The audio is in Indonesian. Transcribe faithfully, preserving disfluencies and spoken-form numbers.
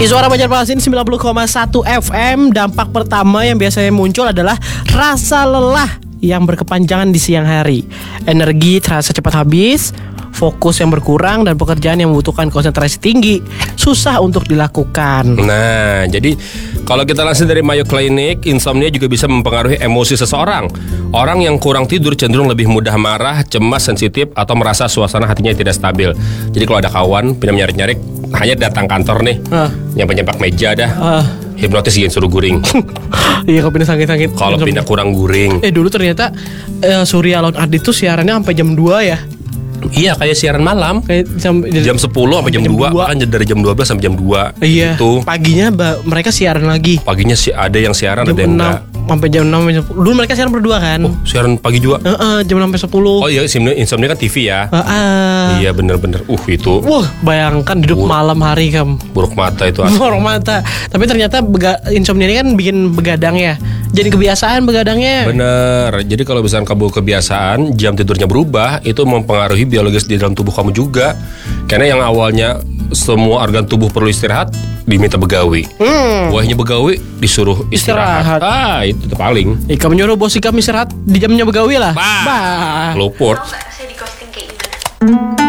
Suara Banjarmasin sembilan puluh koma satu F M. Dampak pertama yang biasanya muncul adalah rasa lelah yang berkepanjangan di siang hari. Energi terasa cepat habis, fokus yang berkurang, dan pekerjaan yang membutuhkan konsentrasi tinggi susah untuk dilakukan. Nah, jadi kalau kita langsung dari Mayo Clinic, insomnia juga bisa mempengaruhi emosi seseorang. Orang yang kurang tidur cenderung lebih mudah marah, cemas, sensitif, atau merasa suasana hatinya tidak stabil. Jadi kalau ada kawan pinjam nyarik-nyarik, hanya datang kantor nih, uh. nyampe-nyampak meja dah, uh. hipnotis yang suruh guring. Iya, kalau pindah sakit-sakit. Kalau pindah kurang guring. Eh dulu ternyata uh, Surya Alon Adi tuh siarannya sampai jam dua ya. Iya, kayak siaran malam. Kayak jam, jam sepuluh sampai jam, jam dua, dua. Kan dari jam dua belas sampai jam dua. Iya. Gitu. Paginya ba- mereka siaran lagi. Paginya sih ada yang siaran, jam ada yang enam, enggak. Sampai jam enam sampai sepuluh. Dulu mereka siaran berdua kan? Oh, siaran pagi juga. Heeh, uh, uh, jam enam sampai sepuluh. Oh iya, insomnia kan T V ya. Uh, uh. Iya, bener-bener. Uh, itu. Wah, bayangkan hidup buruk, malam hari kamu. Buruk mata itu. Buruk mata. Tapi ternyata bega- insomnia ini kan bikin begadang ya. Jadi kebiasaan begadangnya. Bener. Jadi kalau misalnya kamu kebiasaan, jam tidurnya berubah, itu mempengaruhi biologis di dalam tubuh kamu juga. Karena yang awalnya semua organ tubuh perlu istirahat, diminta begawi. Hmm. Wahnya begawi disuruh istirahat. istirahat. Ah, itu paling. Eh, kamu nyuruh bos kamu istirahat di jamnya begawi lah. Bah. Bah. Luput. Tahu nggak rasanya di ghosting kayak gimana?